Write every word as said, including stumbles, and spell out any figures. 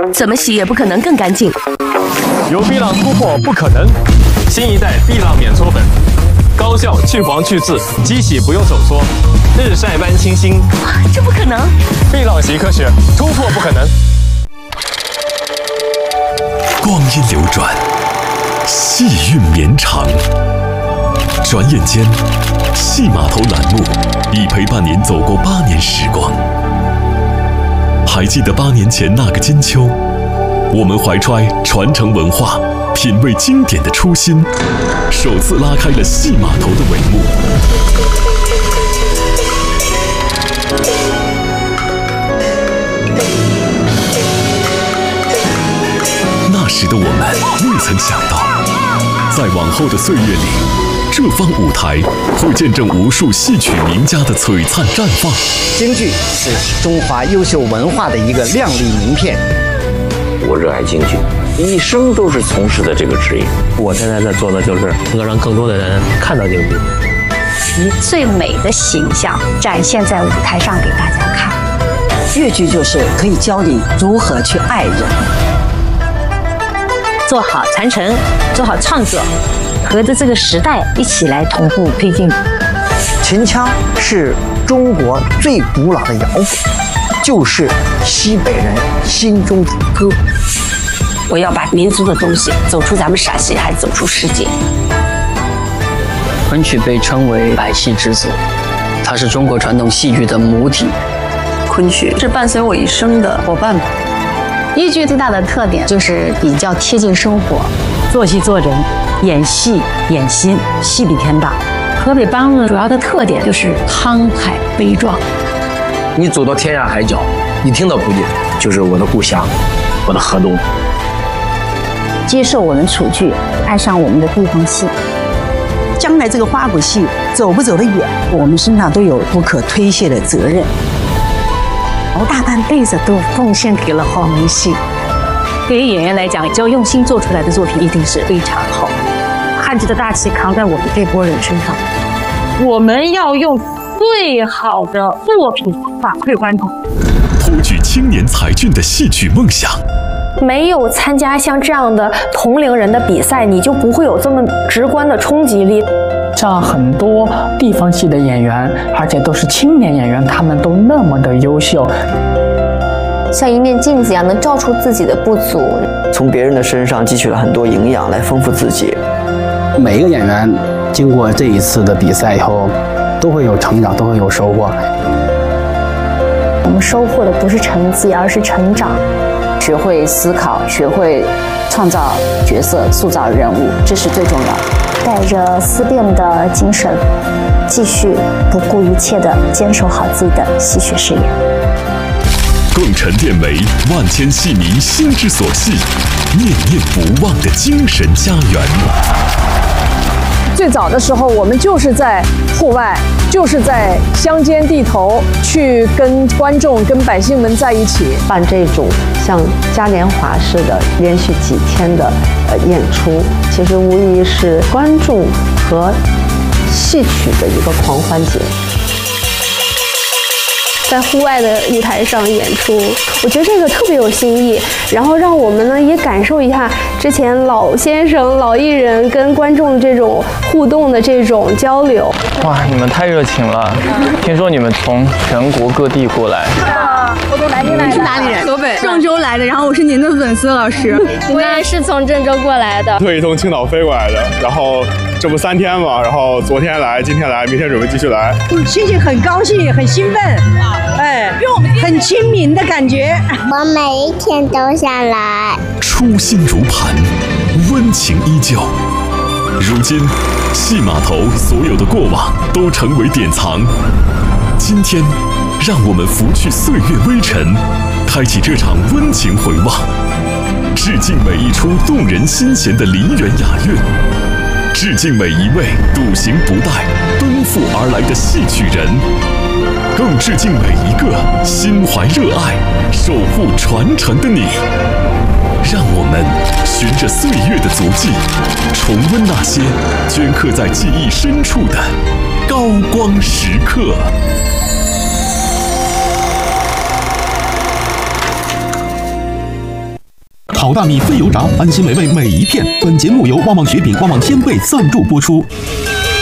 怎么洗也不可能更干净。 有碧浪突破不可能，新一代碧浪免搓粉，高效去黄去渍，机洗不用手搓，日晒般清新。 哇，这不可能！ 碧浪洗科学，突破不可能。 光阴流转，细韵绵长。转眼间，戏码头栏目已陪伴您走过八年时光。还记得八年前那个金秋，我们怀揣传承文化、品味经典的初心，首次拉开了戏码头的帷幕。那时的我们未曾想到，在往后的岁月里，这方舞台会见证无数戏曲名家的璀璨绽放。 京剧是中华优秀文化的一个亮丽名片。 我热爱京剧，一生都是从事的这个职业。 我现在在做的就是能够让更多的人看到京剧， 以最美的形象展现在舞台上给大家看。 粤剧就是可以教你如何去爱人， 做好传承，做好创作，和着这个时代一起来同步推进。 秦腔是中国最古老的摇滚，就是西北人心中的歌。 我要把民族的东西走出咱们陕西，还走出世界。 昆曲被称为百戏之祖，它是中国传统戏剧的母体。 昆曲是伴随我一生的伙伴。 豫剧最大的特点就是比较贴近生活， 做戏做人，演戏演心，戏比天大。河北梆子主要的特点就是慷慨悲壮。 你走到天涯海角，你听到古典，就是我的故乡，我的河东。 接受我们楚剧，爱上我们的地方戏。 将来这个花鼓戏走不走得远，我们身上都有不可推卸的责任。 我大半辈子都奉献给了黄梅戏。对于演员来讲，只要用心做出来的作品一定是非常好。汉剧的大旗扛在我们这波人身上， 我们要用最好的作品反馈观众， 托举青年才俊的戏曲梦想。 没有参加像这样的同龄人的比赛，你就不会有这么直观的冲击力。 像很多地方戏的演员，而且都是青年演员，他们都那么的优秀， 像一面镜子一样，能照出自己的不足， 从别人的身上汲取了很多营养来丰富自己。 每一个演员经过这一次的比赛以后，都会有成长，都会有收获。 我们收获的不是成绩，而是成长。 学会思考，学会创造角色，塑造人物，这是最重要的。 带着思辨的精神，继续不顾一切地坚守好自己的戏曲事业。 共沉淀为万千戏迷心之所系，念念不忘的精神家园。 最早的时候，我们就是在户外，就是在乡间地头去跟观众、跟百姓们在一起办这种像嘉年华式的连续几天的呃演出，其实无疑是观众和戏曲的一个狂欢节。 在户外的舞台上演出，我觉得这个特别有新意，然后让我们呢也感受一下之前老先生、老艺人跟观众这种互动的这种交流。 哇，你们太热情了！听说你们从全国各地过来。 我都来您来的。 是哪里人？河北郑州来的，然后我是您的粉丝老师。 我也是从郑州过来的， 特意从青岛飞过来的，然后这不三天嘛，然后昨天来，今天来，明天准备继续来。 心情很高兴，很兴奋，哎，很亲民的感觉。 我每一天都想来。 初心如磐，温情依旧。如今，戏码头所有的过往都成为典藏。今天，让我们拂去岁月微尘，开启这场温情回望，致敬每一出动人心弦的梨园雅乐，致敬每一位笃行不怠、奔赴而来的戏曲人，更致敬每一个心怀热爱、守护传承的你。让我们循着岁月的足迹，重温那些镌刻在记忆深处的高光时刻。 好大米非油炸，安心美味每一片。本节目由旺旺雪饼旺旺仙贝赞助播出。